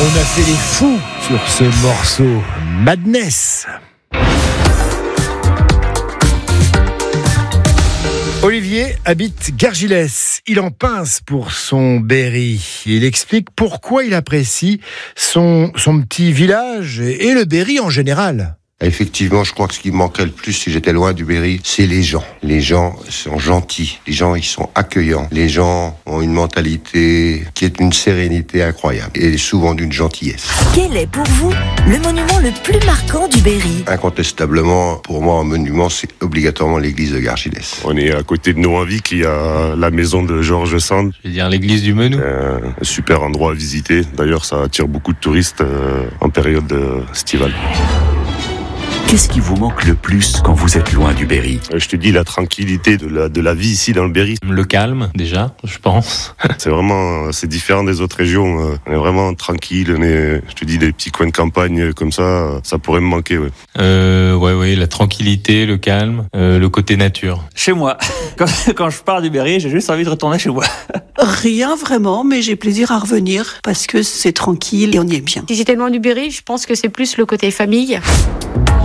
On a fait les fous sur ce morceau Madness. Olivier habite Gargilès. Il en pince pour son Berry. Il explique pourquoi il apprécie son petit village et le Berry en général. Effectivement, je crois que ce qui me manquait le plus si j'étais loin du Berry, c'est les gens. Les gens sont gentils, les gens ils sont accueillants, les gens ont une mentalité qui est une sérénité incroyable et souvent d'une gentillesse. Quel est pour vous le monument le plus marquant du Berry ? Incontestablement, pour moi, un monument, c'est obligatoirement l'église de Gargilès. On est à côté de Nohainvik, il y a la maison de Georges Sand. Je veux dire l'église du Menou. Un super endroit à visiter. D'ailleurs, ça attire beaucoup de touristes en période estivale. Qu'est-ce qui vous manque le plus quand vous êtes loin du Berry ? Je te dis la tranquillité de la vie ici dans le Berry. Le calme, déjà, je pense. C'est différent des autres régions. On est vraiment tranquille. Je te dis, des petits coins de campagne comme ça pourrait me manquer. Ouais. Ouais, la tranquillité, le calme, le côté nature. Chez moi. Quand je pars du Berry, j'ai juste envie de retourner chez moi. Rien vraiment, mais j'ai plaisir à revenir parce que c'est tranquille et on y est bien. Si j'étais loin du Berry, je pense que c'est plus le côté famille.